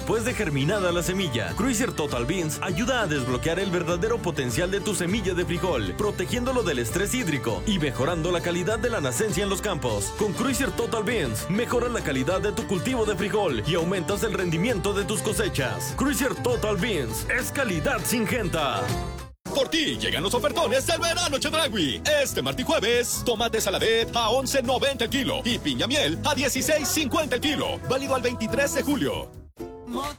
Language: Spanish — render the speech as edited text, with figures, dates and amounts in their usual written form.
después de germinada la semilla. Cruiser Total Beans ayuda a desbloquear el verdadero potencial de tu semilla de frijol, protegiéndolo del estrés hídrico y mejorando la calidad de la nacencia en los campos. Con Cruiser Total Beans, mejoras la calidad de tu cultivo de frijol y aumentas el rendimiento de tus cosechas. Cruiser Total Beans es calidad Syngenta. Por ti llegan los ofertones del verano Chedraui. Este martes y jueves, tomate saladet a 11.90 el kilo y piña miel a 16.50 el kilo. Válido al 23 de julio.